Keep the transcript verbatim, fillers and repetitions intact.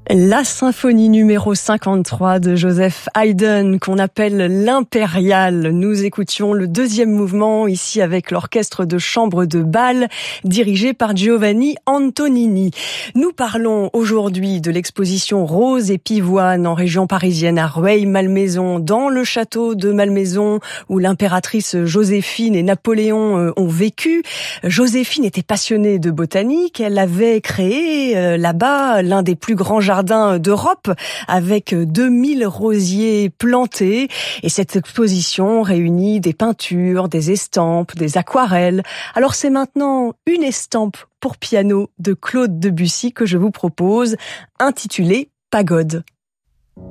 La symphonie numéro cinquante-trois de Joseph Haydn, qu'on appelle l'Impériale. Nous écoutions le deuxième mouvement ici avec l'orchestre de chambre de Bâle, dirigé par Giovanni Antonini. Nous parlons aujourd'hui de l'exposition Rose et Pivoine en région parisienne à Rueil-Malmaison, dans le château de Malmaison où l'impératrice Joséphine et Napoléon ont vécu. Joséphine était passionnée de botanique. Elle avait créé là-bas l'un des plus grands jardins d'Europe avec deux mille rosiers plantés, et cette exposition réunit des peintures, des estampes, des aquarelles. Alors c'est maintenant une estampe pour piano de Claude Debussy que je vous propose, intitulée Pagode.